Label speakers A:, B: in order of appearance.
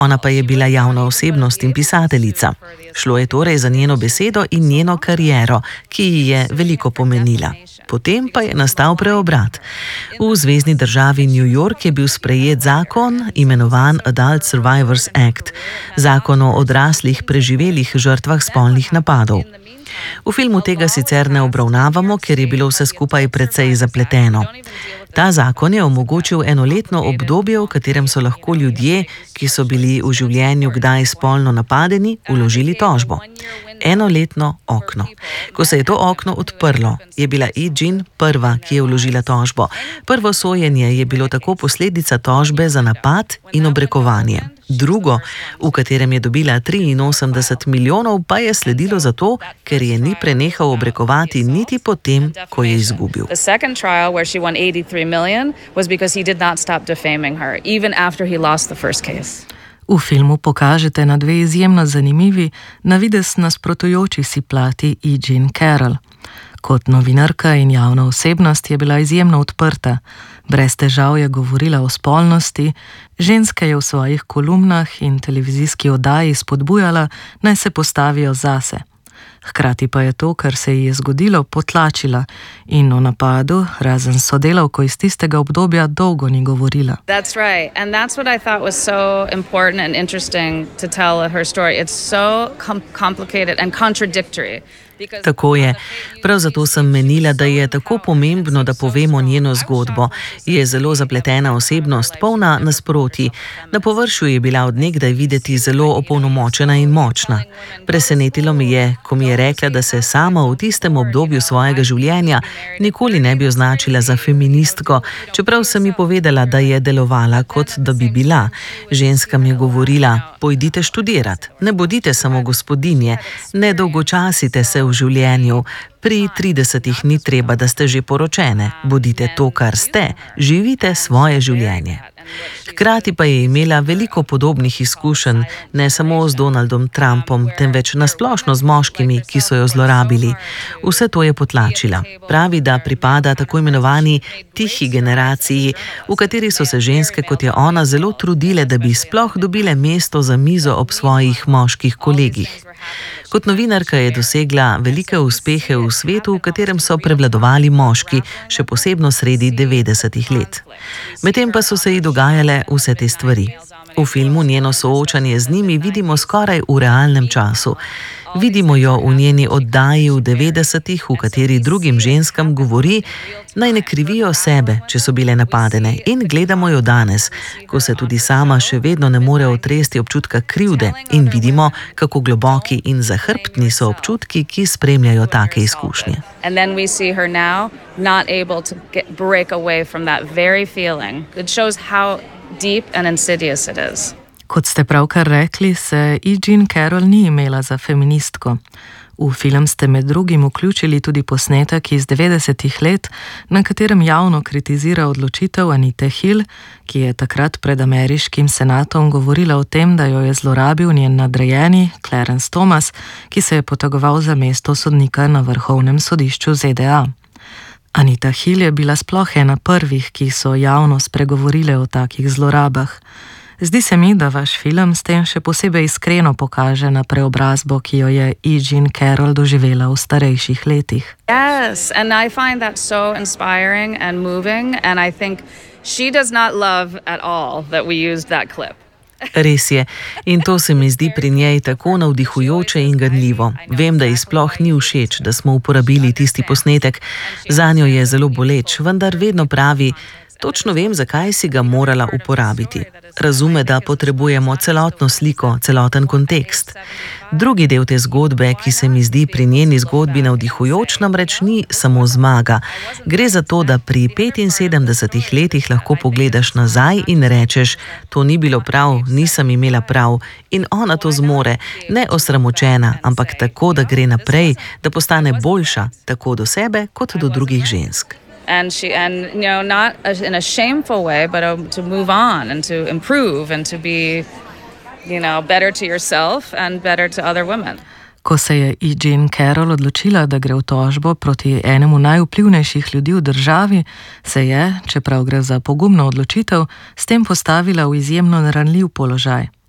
A: Ona pa je bila javna osebnost in pisateljica. Šlo je torej za njeno besedo in njeno kariero, ki ji je veliko pomenila. Potem pa je nastal preobrat. V zvezni državi New York je bil sprejet zakon, imenovan Adult Survivors Act, zakon o odraslih preživelih žrtvah spolnih napadov. V filmu tega sicer ne obravnavamo, ker je bilo vse skupaj precej zapleteno. Ta zakon je omogočil enoletno obdobje, v katerem so lahko ljudje, ki so bili v življenju kdaj spolno napadeni, vložili tožbo. Enoletno okno. Ko se je to okno odprlo, je bila E. Jean prva, ki je vložila tožbo. Prvo sojenje je bilo tako posledica tožbe za napad in obrekovanje. Drugo, v katerem je dobila 83 milijonov, pa je sledilo zato, ker je ni prenehal obrekovati niti potem, ko je izgubil.
B: V filmu pokažete na dve izjemno zanimivi, na videz nasprotujoči si plati E. Jean Carroll. Kot novinarka in javna osebnost je bila izjemno odprta. Brez težav je govorila o spolnosti, ženske je v svojih kolumnah in televizijski oddaji spodbujala, naj se postavijo zase. Hkrati pa je to, kar se ji je zgodilo, potlačila in o napadu, razen sodelavko iz tistega obdobja, dolgo ni govorila.
C: That's right. And that's what I thought was so important and interesting to tell her story. It's so complicated and contradictory.
A: Tako je. Prav zato sem menila, da je tako pomembno, da povemo njeno zgodbo. Je zelo zapletena osebnost, polna nasprotij. Na površju je bila od nekdaj videti zelo opolnomočena in močna. Presenetilo me je, ko mi je rekla, da se sama v tistem obdobju svojega življenja nikoli ne bi označila za feministko, čeprav sem ji povedala, da je delovala, kot da bi bila. Ženska mi je govorila: pojdite študirat, ne bodite samo gospodinje, ne dolgočasite se v življenju. Pri 30 ni treba, da ste že poročene. Bodite to, kar ste, živite svoje življenje. Hkrati pa je imela veliko podobnih izkušenj, ne samo z Donaldom Trumpom, temveč nasplošno z moškimi, ki so jo zlorabili. Vse to je potlačila. Pravi, da pripada tako imenovani tihi generaciji, v kateri so se ženske, kot je ona, zelo trudile, da bi sploh dobile mesto za mizo ob svojih moških kolegih. Kot novinarka je dosegla velike uspehe v svetu, v katerem so prevladovali moški, še posebno sredi 90-ih let. Medtem pa so se ji dogajale vse te stvari. V filmu njeno soočanje z njimi vidimo skoraj v realnem času. Vidimo jo v njeni oddaji v 90-ih, v kateri drugim ženskam govori, naj ne krivijo sebe, če so bile napadene, in gledamo jo danes, ko se tudi sama še vedno ne more otresti občutka krivde, in vidimo, kako globoki in zahrbtni so občutki, ki spremljajo take izkušnje.
C: And then we see her now not able to break away from that very feeling. It shows how deep and insidious it is.
B: Kot ste pravkar rekli, se E. Jean Carroll ni imela za feministko. V film ste med drugim vključili tudi posnetek iz 90-ih let, na katerem javno kritizira odločitev Anite Hill, ki je takrat pred ameriškim senatom govorila o tem, da jo je zlorabil njen nadrejeni Clarence Thomas, ki se je potegoval za mesto sodnika na Vrhovnem sodišču ZDA. Anita Hill je bila sploh ena prvih, ki so javno spregovorile o takih zlorabah. Zdi se mi, da vaš film s tem še posebej iskreno pokaže na preobrazbo, ki jo je E. Jean Carroll doživela v starejših letih.
C: Yes, and I find that so inspiring and moving, and I think she does not love at all that we used that clip.
A: Res je. In to se mi zdi pri njej tako navdihujoče in ganljivo. Vem, da ji sploh ni všeč, da smo uporabili tisti posnetek. Zanjo je zelo boleč, vendar vedno pravi: točno vem, zakaj si ga morala uporabiti. Razume, da potrebujemo celotno sliko, celoten kontekst. Drugi del te zgodbe, ki se mi zdi pri njeni zgodbi navdihujoč, namreč ni samo zmaga. Gre za to, da pri 75 letih lahko pogledaš nazaj in rečeš: to ni bilo prav, nisem imela prav, in ona to zmore, ne osramočena, ampak tako, da gre naprej, da postane boljša, tako do sebe kot do drugih žensk.
C: And you know, not in a shameful way, but to move on and to improve and to be, you know, better to yourself and better to other women.
B: Ko se je E. Jean Carroll odločila, da gre v tožbo proti enemu najvplivnejših ljudi v državi, se je, čeprav gre za pogumno odločitev, s tem postavila v izjemno ranljiv položaj.